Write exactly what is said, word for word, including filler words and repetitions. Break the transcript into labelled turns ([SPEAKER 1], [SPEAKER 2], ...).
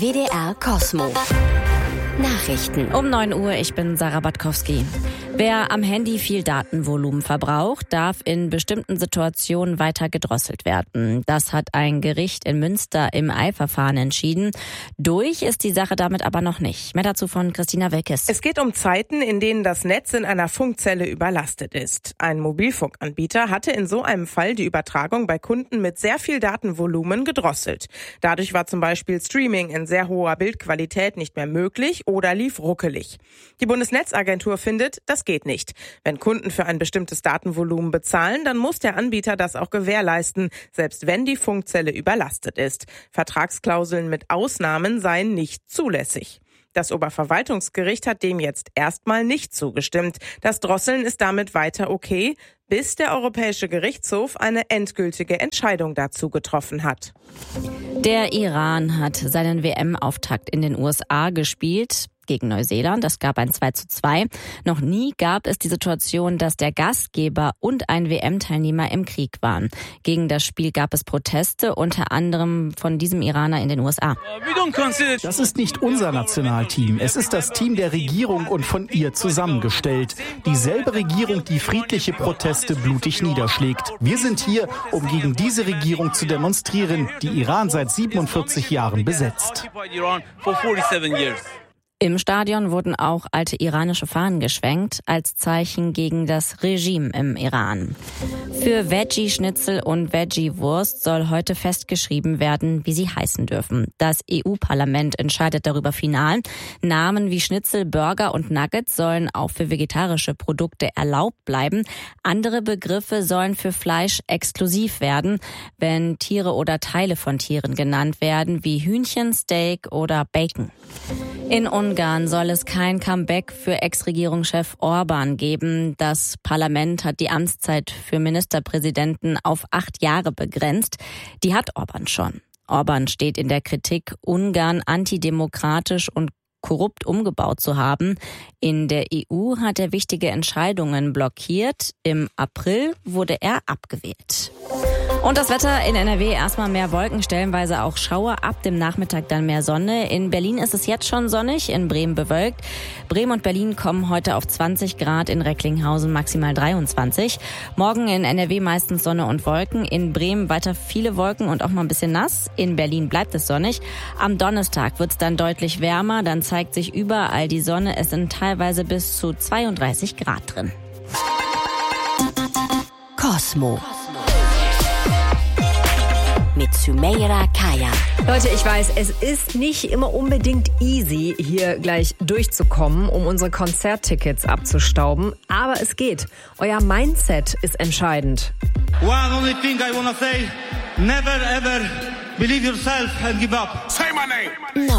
[SPEAKER 1] W D R Kosmo. Nachrichten.
[SPEAKER 2] Um neun Uhr, ich bin Sarah Batkowski. Wer am Handy viel Datenvolumen verbraucht, darf in bestimmten Situationen weiter gedrosselt werden. Das hat ein Gericht in Münster im Eilverfahren entschieden. Durch ist die Sache damit aber noch nicht. Mehr dazu von Christina Wilkes.
[SPEAKER 3] Es geht um Zeiten, in denen das Netz in einer Funkzelle überlastet ist. Ein Mobilfunkanbieter hatte in so einem Fall die Übertragung bei Kunden mit sehr viel Datenvolumen gedrosselt. Dadurch war zum Beispiel Streaming in sehr hoher Bildqualität nicht mehr möglich oder lief ruckelig. Die Bundesnetzagentur findet, das geht nicht. Wenn Kunden für ein bestimmtes Datenvolumen bezahlen, dann muss der Anbieter das auch gewährleisten, selbst wenn die Funkzelle überlastet ist. Vertragsklauseln mit Ausnahmen seien nicht zulässig. Das Oberverwaltungsgericht hat dem jetzt erstmal nicht zugestimmt. Das Drosseln ist damit weiter okay, bis der Europäische Gerichtshof eine endgültige Entscheidung dazu getroffen hat.
[SPEAKER 2] Der Iran hat seinen W M-Auftakt in den U S A gespielt gegen Neuseeland. Das gab ein zwei zu zwei. Noch nie gab es die Situation, dass der Gastgeber und ein W M-Teilnehmer im Krieg waren. Gegen das Spiel gab es Proteste, unter anderem von diesem Iraner in den U S A.
[SPEAKER 4] Das ist nicht unser Nationalteam. Es ist das Team der Regierung und von ihr zusammengestellt. Dieselbe Regierung, die friedliche Proteste blutig niederschlägt. Wir sind hier, um gegen diese Regierung zu demonstrieren, die Iran seit siebenundvierzig Jahren besetzt.
[SPEAKER 2] Im Stadion wurden auch alte iranische Fahnen geschwenkt, als Zeichen gegen das Regime im Iran. Für Veggie-Schnitzel und Veggie-Wurst soll heute festgeschrieben werden, wie sie heißen dürfen. Das E U-Parlament entscheidet darüber final. Namen wie Schnitzel, Burger und Nuggets sollen auch für vegetarische Produkte erlaubt bleiben. Andere Begriffe sollen für Fleisch exklusiv werden, wenn Tiere oder Teile von Tieren genannt werden, wie Hühnchen, Steak oder Bacon. In Ungarn soll es kein Comeback für Ex-Regierungschef Orban geben. Das Parlament hat die Amtszeit für Ministerpräsidenten auf acht Jahre begrenzt. Die hat Orban schon. Orban steht in der Kritik, Ungarn antidemokratisch und korrupt umgebaut zu haben. In der E U hat er wichtige Entscheidungen blockiert. Im April wurde er abgewählt. Und das Wetter in N R W erstmal mehr Wolken, stellenweise auch Schauer, ab dem Nachmittag dann mehr Sonne. In Berlin ist es jetzt schon sonnig, in Bremen bewölkt. Bremen und Berlin kommen heute auf zwanzig Grad, in Recklinghausen maximal dreiundzwanzig. Morgen in N R W meistens Sonne und Wolken, in Bremen weiter viele Wolken und auch mal ein bisschen nass. In Berlin bleibt es sonnig. Am Donnerstag wird es dann deutlich wärmer, dann zeigt sich überall die Sonne. Es sind teilweise bis zu zweiunddreißig Grad drin.
[SPEAKER 1] Kosmo. Mit Sümeyra Kaya.
[SPEAKER 5] Leute, ich weiß, es ist nicht immer unbedingt easy, hier gleich durchzukommen, um unsere Konzerttickets abzustauben. Aber es geht. Euer Mindset ist entscheidend.
[SPEAKER 6] One only thing I wanna say, never ever believe yourself and give up. Say my name.
[SPEAKER 1] No.